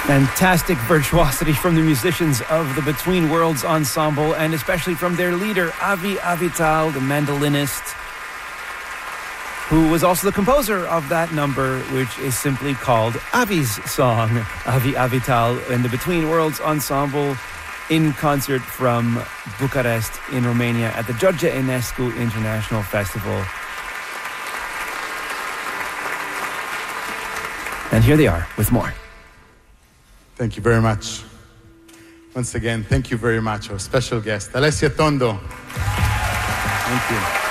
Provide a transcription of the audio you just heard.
Fantastic virtuosity from the musicians of the Between Worlds Ensemble, and especially from their leader, Avi Avital, the mandolinist, who was also the composer of that number, which is simply called Avi's Song. Avi Avital and the Between Worlds Ensemble in concert from Bucharest in Romania at the George Enescu International Festival. And here they are with more. Thank you very much. Once again, thank you very much. Our special guest, Alessia Tondo. Thank you.